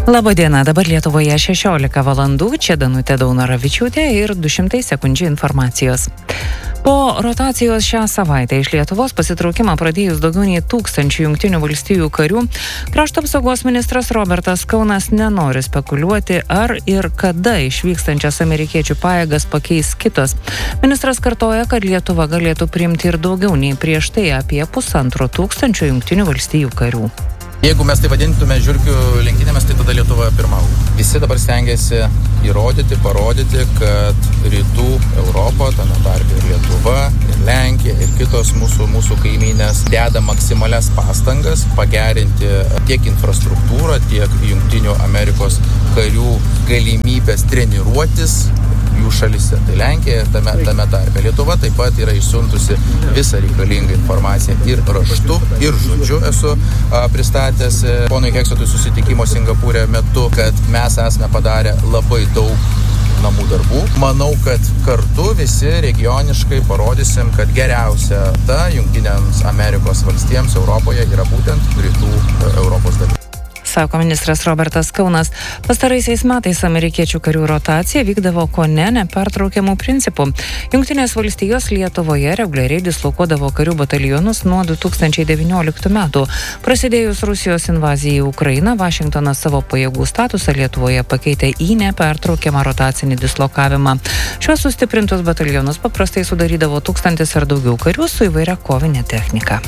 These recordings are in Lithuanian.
Labadiena, dabar Lietuvoje 16 valandų, čia Danutė Daunoravičiūtė ir 200 sekundžių informacijos. Po rotacijos šią savaitę iš Lietuvos pasitraukimą pradėjus daugiau nei 1000 Jungtinių valstijų karių, krašto apsaugos ministras Robertas Kaunas nenori spekuliuoti, ar ir kada išvykstančias amerikiečių pajėgas pakeis kitos. Ministras kartoja, kad Lietuva galėtų priimti ir daugiau nei prieš tai apie 1500 Jungtinių valstijų karių. Jeigu mes tai vadintume žiurkių lenktynėmis, tai tada Lietuva pirmauja. Visi dabar stengiasi įrodyti, parodyti, kad rytų Europa, tame tarpe ir Lietuva, ir Lenkija, ir kitos mūsų kaimynės deda maksimalias pastangas pagerinti tiek infrastruktūrą, tiek Jungtinių Amerikos karių galimybės treniruotis jų šalyse. Tai Lenkija ir tame tarpe. Lietuva taip pat yra išsiuntusi visą reikalingą informaciją ir raštu, ir žodžiu esu pristatęs ponui Heksotui susitikimo Singapūre metu, kad mes esame padarę labai daug namų darbų. Manau, kad kartu visi regioniškai parodysim, kad geriausia ta Jungtinėms Amerikos valstijoms Europoje yra būtent rytų Europos dalis. Sako ministras Robertas Kaunas. Pastaraisiais metais amerikiečių karių rotacija vykdavo kone nepertraukiamų principų. Jungtinės valstijos Lietuvoje reguliariai dislokuodavo karių batalionus nuo 2019 metų. Prasidėjus Rusijos invazijai į Ukrainą, Vašingtonas savo pajėgų statusą Lietuvoje pakeitė į nepertraukiamą rotacinį dislokavimą. Šiuos sustiprintus batalionus paprastai sudarydavo 1000 ar daugiau karių su įvairia kovinė technika.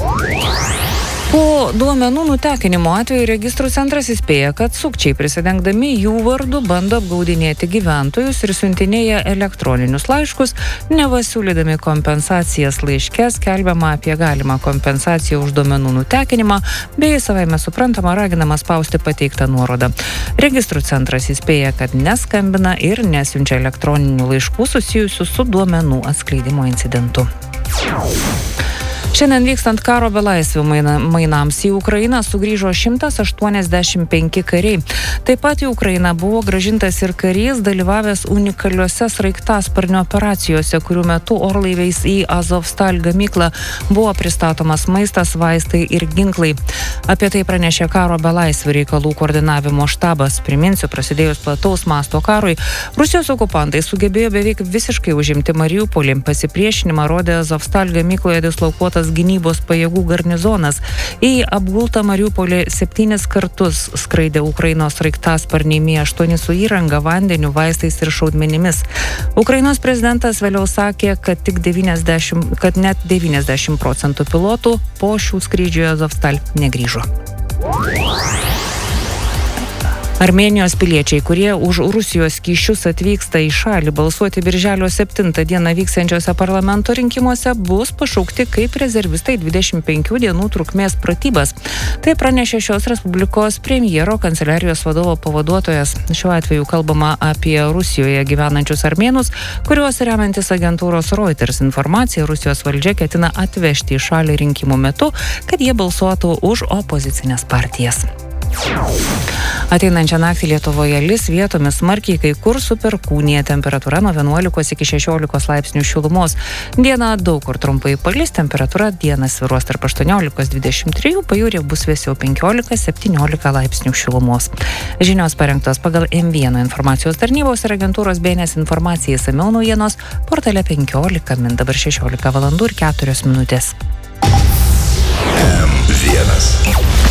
Po duomenų nutekinimo atveju registrų centras įspėja, kad sukčiai prisidengdami jų vardu bando apgaudinėti gyventojus ir siuntinėja elektroninius laiškus, neva siūlydami kompensacijas laiške skelbiama apie galimą kompensaciją už duomenų nutekinimą, bei savaime suprantama raginama spausti pateiktą nuorodą. Registrų centras įspėja, kad neskambina ir nesiunčia elektroninių laiškų susijusių su duomenų atskleidimo incidentu. Šiandien vykstant karo belaisvių mainams į Ukrainą sugrįžo 185 kariai. Taip pat į Ukrainą buvo grąžintas ir karys dalyvavęs unikaliuose sraigtasparnio operacijose, kurių metu orlaiviais į Azovstal gamyklą buvo pristatomas maistas, vaistai ir ginklai. Apie tai pranešė karo belaisvių reikalų koordinavimo štabas. Priminsiu, prasidėjus plataus masto karui, Rusijos okupantai sugebėjo beveik visiškai užimti Mariupolį. Pasipriešinimą rodė Azovstal gamykloje dislokuotas gynybos pajėgų garnizonas. Į apgultą Mariupolį 7 kartus skraidė Ukrainos sraigtasparniai Mi-8 su įranga, vandeniu, vaistais ir šaudmenimis. Ukrainos prezidentas vėliau sakė, kad net 90% pilotų po šių skrydžių į Azovstal negrįžo. Armėnijos piliečiai, kurie už Rusijos kyšius atvyksta į šalį balsuoti birželio 7 dieną vyksiančiose parlamento rinkimuose, bus pašaukti kaip rezervistai 25 dienų trukmės pratybas. Tai pranešė šios Respublikos premjero kanceliarijos vadovo pavaduotojas. Šiuo atveju kalbama apie Rusijoje gyvenančius armėnus, kuriuos remiantis agentūros Reuters informacija Rusijos valdžia ketina atvežti į šalį rinkimų metu, kad jie balsuotų už opozicinės partijas. Ateinančią naktį Lietuvoje lis, vietomis smarkiai kai kur su perkūnija, temperatūra nuo 11 iki 16 laipsnių šilumos. Dieną daug kur trumpai palis, temperatūra dieną svyruos tarp 18-23, pajūryje bus vėsiau 15-17 laipsnių šilumos. Žinios parengtos pagal M1 informacijos tarnybos ir agentūros BNS informacijai išsamiau naujienos portale 15 min, dabar 16 valandų ir 4 minutės. M1